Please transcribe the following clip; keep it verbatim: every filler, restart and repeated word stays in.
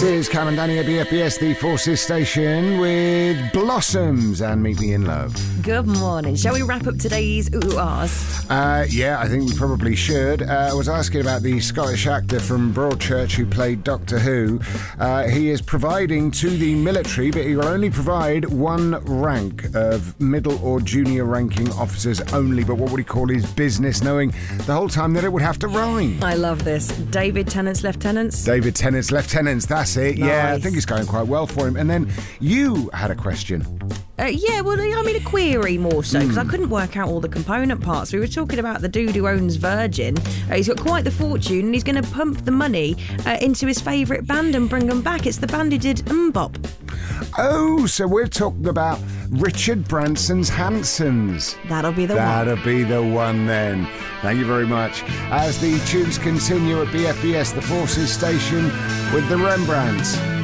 is Cam and Danny at B F B S, the Forces Station, with Blossoms and Meet Me in Love. Good morning. Shall we wrap up today's ooh-ahs? Uh, yeah, I think we probably should. Uh, I was asking about the Scottish actor from Broadchurch who played Doctor Who. Uh, he is providing to the military, but he will only provide one rank of middle or junior ranking officers only. But what would he call his business, knowing the whole time that it would have to rhyme? I love this. David Tennant's Lieutenants? David Tennant's Lieutenants, that's it. Nice. Yeah, I think it's going quite well for him. And then you had a question. Uh, yeah, well, I mean, a query more so, because mm. I couldn't work out all the component parts. We were talking about the dude who owns Virgin. Uh, he's got quite the fortune, and he's going to pump the money uh, into his favourite band and bring them back. It's the band who did Mbop. Oh, so we're talking about Richard Branson's Hansons. That'll be the That'll one. That'll be the one then. Thank you very much. As the tunes continue at B F B S, the Forces Station, with the Rembrandts.